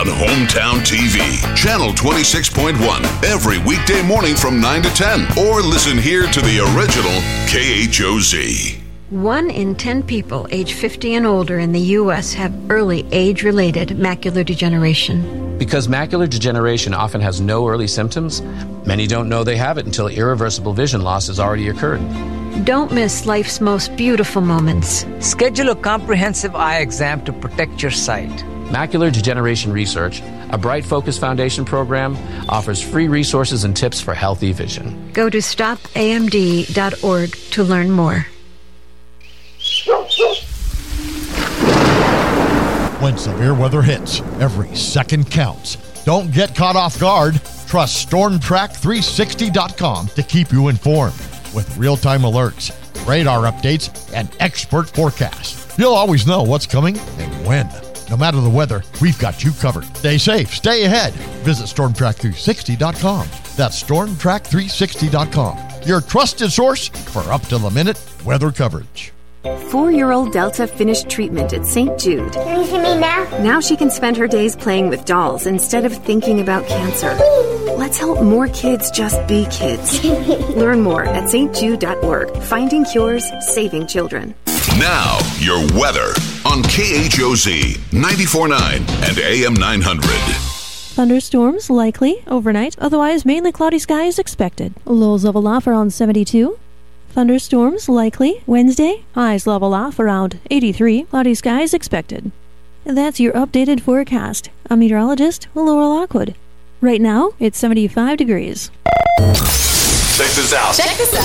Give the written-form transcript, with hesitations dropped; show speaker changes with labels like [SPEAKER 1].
[SPEAKER 1] on Hometown TV, Channel 26.1, every weekday morning from 9 to 10. Or listen here to the original KHOZ.
[SPEAKER 2] 1 in 10 people age 50 and older in the U.S. have early age-related macular degeneration.
[SPEAKER 3] Because macular degeneration often has no early symptoms, many don't know they have it until irreversible vision loss has already occurred.
[SPEAKER 2] Don't miss life's most beautiful moments.
[SPEAKER 4] Schedule a comprehensive eye exam to protect your sight.
[SPEAKER 3] Macular Degeneration Research, a Bright Focus Foundation program, offers free resources and tips for healthy vision.
[SPEAKER 2] Go to stopamd.org to learn more.
[SPEAKER 5] When severe weather hits, every second counts. Don't get caught off guard. Trust StormTrack360.com to keep you informed with real-time alerts, radar updates, and expert forecasts. You'll always know what's coming and when. No matter the weather, we've got you covered. Stay safe, stay ahead. Visit StormTrack360.com. That's StormTrack360.com, your trusted source for up-to-the-minute weather coverage.
[SPEAKER 6] 4-year-old Delta finished treatment at St. Jude.
[SPEAKER 7] Can you see me now?
[SPEAKER 6] Now she can spend her days playing with dolls instead of thinking about cancer. Let's help more kids just be kids. Learn more at stjude.org. Finding cures, saving children.
[SPEAKER 1] Now, your weather on KHOZ 94.9 and AM 900.
[SPEAKER 8] Thunderstorms likely overnight, otherwise mainly cloudy skies expected. Lows level off around 72. Thunderstorms likely Wednesday, highs level off around 83, cloudy skies expected. And that's your updated forecast. I'm meteorologist Laura Lockwood. Right now, it's 75 degrees.
[SPEAKER 1] Check this out.